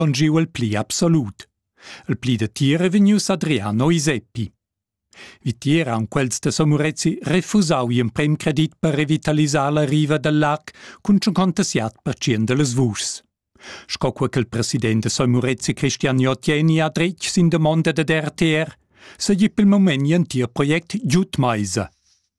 on giu il pli absolut. Il pli de tiere vegnius Adriano Iseppi. Vitier han quels de Somorezzi refusau un prem credit per revitalisar la riva del lac cun 50% de les vuschs. Scocua che il president de Somorezzi Cristian Jotieni ha dretg sin demanda de RTR, se gli pel moment un tier project giut meisa.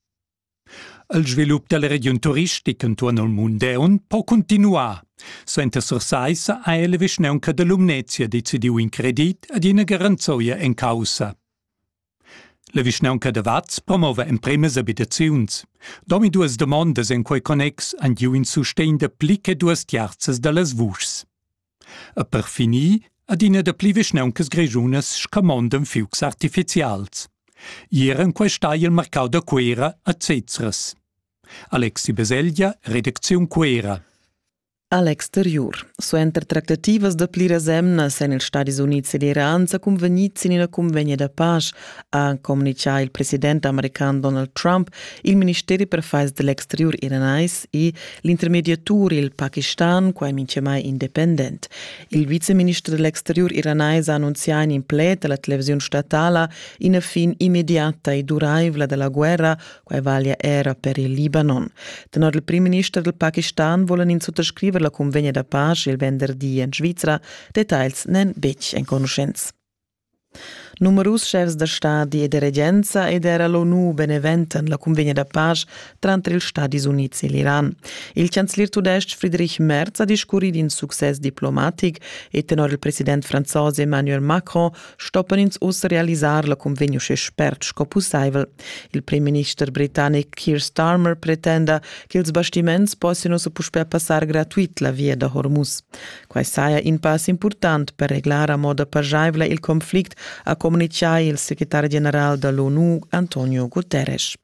Il svilup della region turistica intorno al Mundeun può continuare. Suenta Sorsaisa ha ele visneunca de Lumnezia decidiu in credit ad una garanzoia in causa. La visneunca de Vaz promova impremes abitaziuns. Domi duas demandas en quei connex han giu in sustegn de pli che duas tiarzas de las vuschs. A per finì ad ina de pli visneuncas grigiunas scamondan fiux artificials. Ieren quei stai il mercau de Quera a Zezras. Alexi Beselgia, redacziun Quera. All'exterior. Suenter tractativas de pli resemnas en els Stati Units ed Iran s'ha convenit in una convegna de pace a comunicar il president american Donald Trump, il Ministeri per Affairs dell'Exterior iranais e l'intermediatur il Pakistan, quai mince mai independent. Il viceministro dell'Exterior iranais ha annunziato in pleta alla televisione statale in fin immediata e duraivla della guerra, quai valia era per il Libanon. Tenor il primo ministro del Pakistan volen in sottoscrivere la convegna da pace il venerdì in Svizzera, details nen bec en conoscenz. Numerus chefs de stadi e de regenza ed era l'ONU beneventen la convegna da pace tra il Stati Units e l'Iran. Il chancelier tudest Friedrich Merz ha discurit in success diplomatic e tenor il president francese Emmanuel Macron stoppen ins us realisar la convegna che spert sco possibile. Il prime minister britannic Keir Starmer pretenda che ils bastiments possano se pusper passar gratuit la via da Hormuz. Quai saia in pass important per reglar a moda pajaivla il conflict a comunicare il segretario generale dell'ONU Antonio Guterres.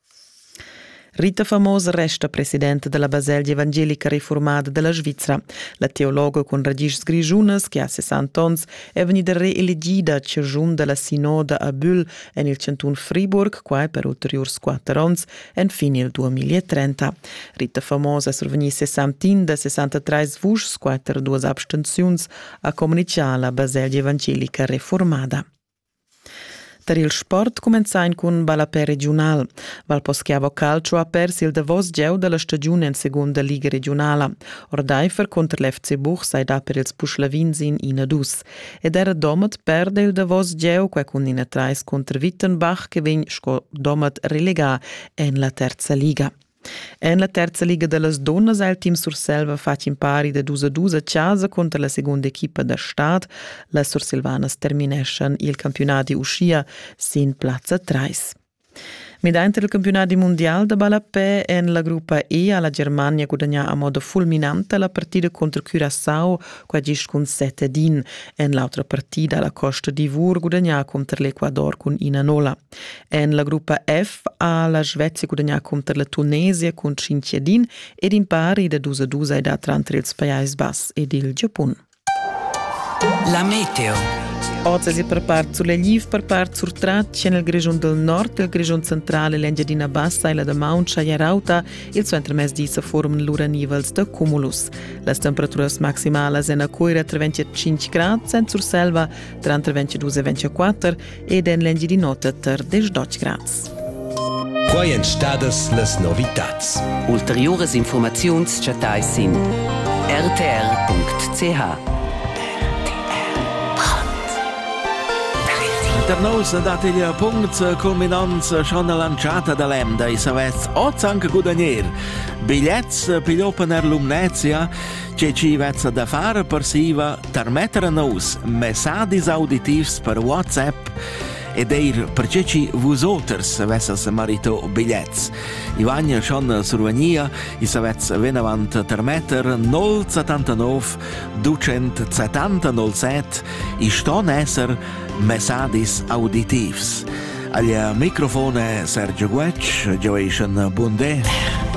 Rita Famosa resta presidente della Baselgia Evangelica Riformata della Svizzera. La teologa con radici grigiunas, che ha 60 anni, è venuta reelegida a Cirgiun della Sinoda a Bull e nel Canton Fribourg, qua per ulteriori 4 anni, e fino al 2030. Rita Famosa è survenuta 60 da 63 vuschs, 2 abstenzioni, a comunicare la Baselgia Evangelica Riformata. Per il sport comenzain con Balapè regional. Valposchiavo Calcio ha perso il Davos Geu della stagione in seconda liga regionale. Ordeifer contro l'FC Buch sei da per ils Puschlavins in Inadus. Ed era domat perde il Davos Geu, qua con in atrais contro Wittenbach che vegn sco domat relega in la terza liga. En la terza liga delle donne il team Surselva fatto in pari de 2-2 a casa contro la seconda equipa da Stad. Le Sursilvanas termination il campionato uscia sin piazza 3. Mediante il campionato mondiale da Balapè en la gruppa E alla Germania guadagna a modo fulminante la partita contro Curaçao, qua gis con 7-1. En l'altra partita alla Costa d'Ivor guadagna contro l'Equador con 1-0. En la gruppa F alla Svezia guadagna contro la Tunisia con 5-1 ed in pari da 2-2 da tra il Paesi Bassi ed il Giappone. La meteo. Oggi si prepara sulle Liv, prepara sur tracce nel Grigion del Nord, il Grigion centrale, l'Engiadina Bassa e la da Mauncia e Rauta, il centro mesdi si formano l'ura nivels de cumulus. Le temperature maximali sono a Coira tra 25 gradi, in Surselva tra 22 e 24 ed in l'Engiadina tra 12 gradi. Quai en stadas las novitats. Ulteriores informazions chatai sin rtr.ch. Per noi date il punto culminante schon la lanciata dell'Emda e savets oggi anche guadagner biglietti per l'Opener Lumnezia che ci vezza da fare per siva per mettere a noi messaggi auditivi per WhatsApp e dir perché ci vosoters vessas marito biglietti. Ivagna schon survenia e savets venavant per metter 079 270 07 e ston esser messagis auditivs. Agli microfone Sergio Guec, Joation Bundè.